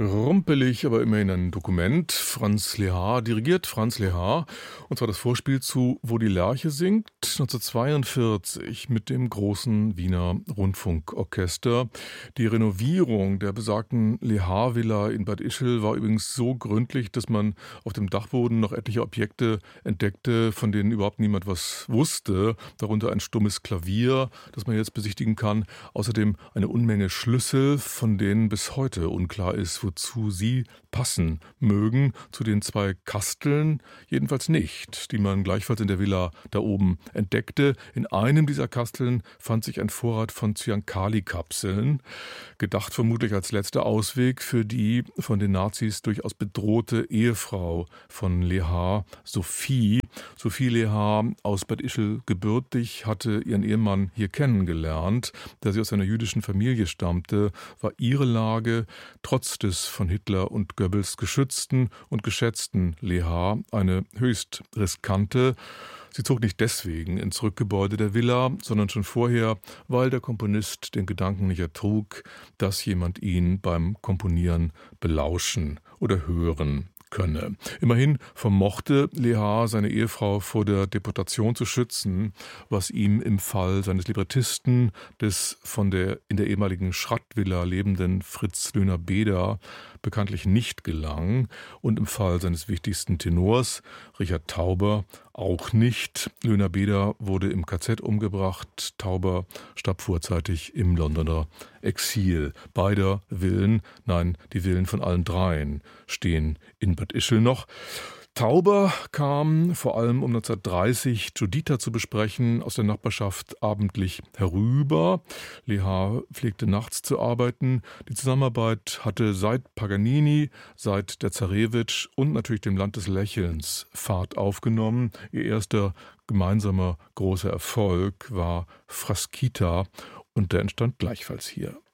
Rumpelig, aber immerhin ein Dokument. Franz Lehár, dirigiert Franz Lehár, und zwar das Vorspiel zu Wo die Lerche singt, 1942 mit dem großen Wiener Rundfunkorchester. Die Renovierung der besagten Lehár-Villa in Bad Ischl war übrigens so gründlich, dass man auf dem Dachboden noch etliche Objekte entdeckte, von denen überhaupt niemand was wusste. Darunter ein stummes Klavier, das man jetzt besichtigen kann. Außerdem eine Unmenge Schlüssel, von denen bis heute unklar ist, wozu sie passen mögen. Zu den 2 Kasteln jedenfalls nicht, die man gleichfalls in der Villa da oben entdeckte. In einem dieser Kasteln fand sich ein Vorrat von Zyankali-Kapseln, gedacht vermutlich als letzter Ausweg für die von den Nazis durchaus bedrohte Ehefrau von Lehár, Sophie. Sophie Lehár, aus Bad Ischl gebürtig, hatte ihren Ehemann hier kennengelernt. Da sie aus einer jüdischen Familie stammte, war ihre Lage trotz des von Hitler und Goebbels geschützten und geschätzten Lehár eine höchst riskante. Sie zog nicht deswegen ins Rückgebäude der Villa, sondern schon vorher, weil der Komponist den Gedanken nicht ertrug, dass jemand ihn beim Komponieren belauschen oder hören könne. Immerhin vermochte Lehár seine Ehefrau vor der Deportation zu schützen, was ihm im Fall seines Librettisten, des in der ehemaligen Schrattvilla lebenden Fritz Löhner-Beder, bekanntlich nicht gelang, und im Fall seines wichtigsten Tenors, Richard Tauber, auch nicht. Löhner-Beder wurde im KZ umgebracht, Tauber starb vorzeitig im Londoner Exil. Beider Villen, nein, die Villen von allen dreien, stehen in Bad Ischl noch. Tauber kam vor allem um 1930 Giuditta zu besprechen, aus der Nachbarschaft abendlich herüber. Lehár pflegte nachts zu arbeiten. Die Zusammenarbeit hatte seit Paganini, seit der Zarewitsch und natürlich dem Land des Lächelns Fahrt aufgenommen. Ihr erster gemeinsamer großer Erfolg war Frasquita, und der entstand gleichfalls hier.